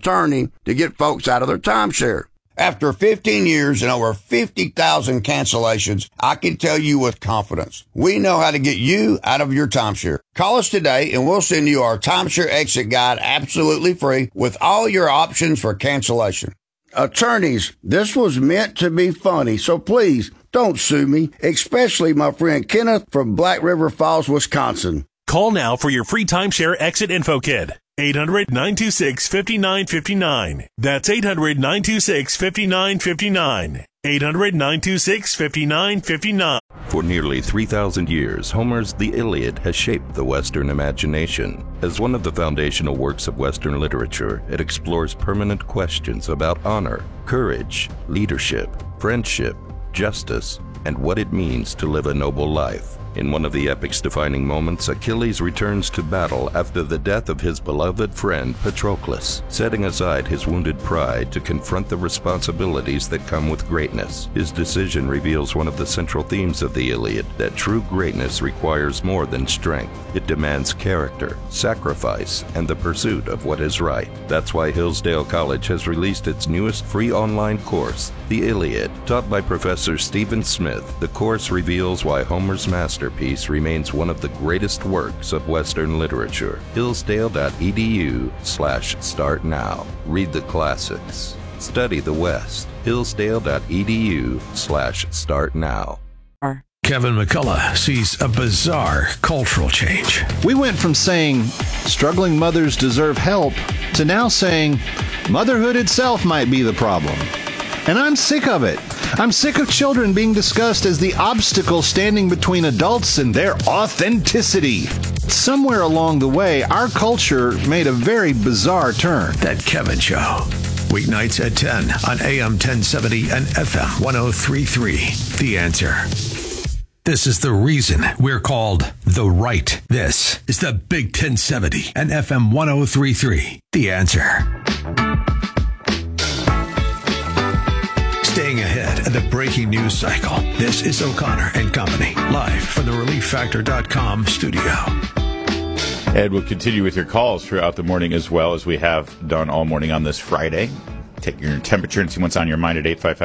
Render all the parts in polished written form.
attorney to get folks out of their timeshare. After 15 years and over 50,000 cancellations, I can tell you with confidence, we know how to get you out of your timeshare. Call us today and we'll send you our timeshare exit guide absolutely free with all your options for cancellation. Attorneys, this was meant to be funny, so please don't sue me, especially my friend Kenneth from Black River Falls, Wisconsin. Call now for your free timeshare exit info kit. 800-926-5959. That's 800-926-5959. 800-926-5959. For nearly 3,000 years, Homer's The Iliad has shaped the Western imagination. As one of the foundational works of Western literature, it explores permanent questions about honor, courage, leadership, friendship, justice, and what it means to live a noble life. In one of the epic's defining moments, Achilles returns to battle after the death of his beloved friend Patroclus, setting aside his wounded pride to confront the responsibilities that come with greatness. His decision reveals one of the central themes of the Iliad, that true greatness requires more than strength. It demands character, sacrifice, and the pursuit of what is right. That's why Hillsdale College has released its newest free online course, The Iliad. Taught by Professor Stephen Smith, the course reveals why Homer's masterpiece remains one of the greatest works of Western literature. Hillsdale.edu/start now. Read the classics. Study the West. Hillsdale.edu/start now. Kevin McCullough sees a bizarre cultural change. We went from saying struggling mothers deserve help to now saying motherhood itself might be the problem. And I'm sick of it. I'm sick of children being discussed as the obstacle standing between adults and their authenticity. Somewhere along the way, our culture made a very bizarre turn. That Kevin Show. Weeknights at 10 on AM 1070 and FM 1033. The Answer. This is the reason we're called The Right. This is the Big 1070 and FM 1033. The Answer. Staying ahead of the breaking news cycle. This is O'Connor and Company, live from the ReliefFactor.com studio. Ed, we'll continue with your calls throughout the morning as well as we have done all morning on this Friday. Take your temperature and see what's on your mind at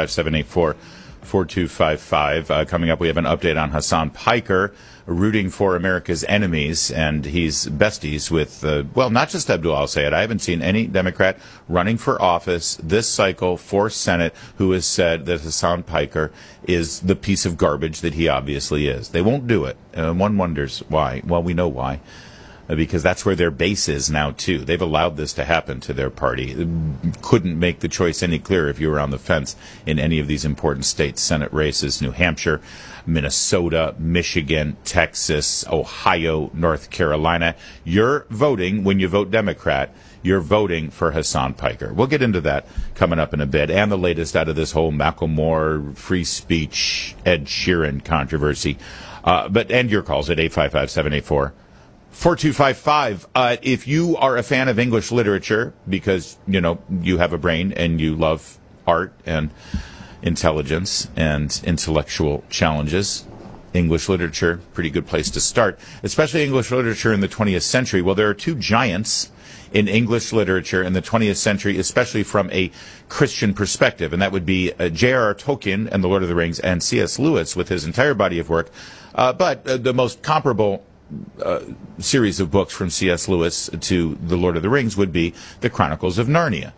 855-784-4255. Coming up, we have an update on Hasan Piker, rooting for America's enemies, and he's besties with, not just Abdul al-Sayed. I haven't seen any Democrat running for office this cycle for Senate who has said that Hasan Piker is the piece of garbage that he obviously is. They won't do it, and one wonders why. Well, we know why. Because that's where their base is now, too. They've allowed this to happen to their party. Couldn't make the choice any clearer if you were on the fence in any of these important states. Senate races, New Hampshire, Minnesota, Michigan, Texas, Ohio, North Carolina. You're voting, when you vote Democrat, you're voting for Hasan Piker. We'll get into that coming up in a bit. And the latest out of this whole Macklemore, free speech, Ed Sheeran controversy. But end your calls at 855-784. 4255. If you are a fan of English literature, because, you have a brain and you love art and intelligence and intellectual challenges, English literature, pretty good place to start, especially English literature in the 20th century. Well, there are two giants in English literature in the 20th century, especially from a Christian perspective, and that would be J.R.R. Tolkien and The Lord of the Rings, and C.S. Lewis with his entire body of work. But the most comparable series of books from C.S. Lewis to The Lord of the Rings would be The Chronicles of Narnia.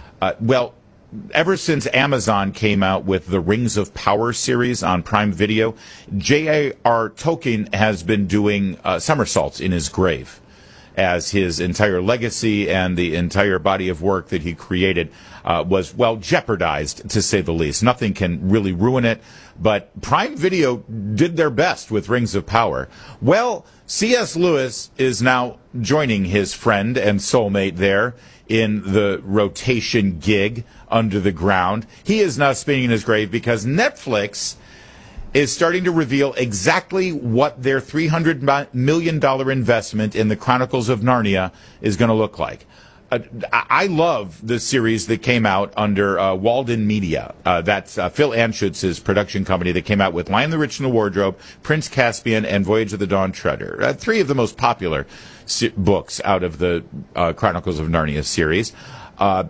Ever since Amazon came out with the Rings of Power series on Prime Video, J.R.R. Tolkien has been doing somersaults in his grave, as his entire legacy and the entire body of work that he created was, jeopardized, to say the least. Nothing can really ruin it, but Prime Video did their best with Rings of Power. Well, C.S. Lewis is now joining his friend and soulmate there in the rotation gig under the ground. He is now spinning in his grave because Netflix is starting to reveal exactly what their $300 million investment in the Chronicles of Narnia is going to look like. I love the series that came out under Walden Media. That's Phil Anschutz's production company that came out with Lion the Witch and the Wardrobe, Prince Caspian, and Voyage of the Dawn Treader. Three of the most popular books out of the Chronicles of Narnia series.